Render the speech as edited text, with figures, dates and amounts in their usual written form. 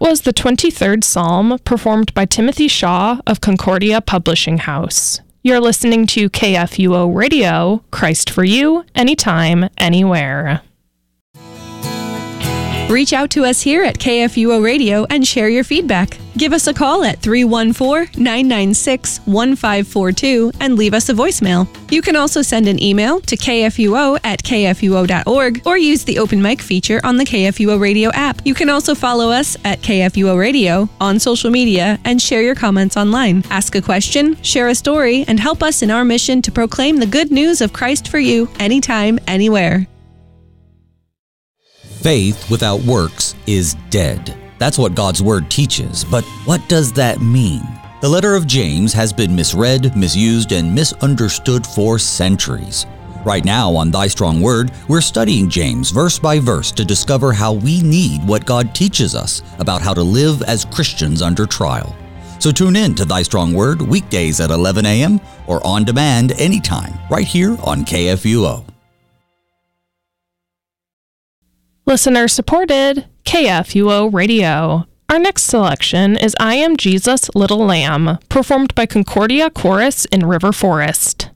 was the 23rd Psalm performed by Timothy Shaw of Concordia Publishing House. You're listening to KFUO Radio, Christ for you, anytime, anywhere. Reach out to us here at KFUO Radio and share your feedback. Give us a call at 314-996-1542 and leave us a voicemail. You can also send an email to kfuo@kfuo.org or use the open mic feature on the KFUO Radio app. You can also follow us at KFUO Radio on social media and share your comments online. Ask a question, share a story, and help us in our mission to proclaim the good news of Christ for you anytime, anywhere. Faith without works is dead. That's what God's Word teaches, but what does that mean? The letter of James has been misread, misused, and misunderstood for centuries. Right now on Thy Strong Word, we're studying James verse by verse to discover how we need what God teaches us about how to live as Christians under trial. So tune in to Thy Strong Word weekdays at 11 a.m. or on demand anytime, right here on KFUO. Listener supported KFUO Radio. Our next selection is I Am Jesus' Little Lamb, performed by Concordia Chorus in River Forest.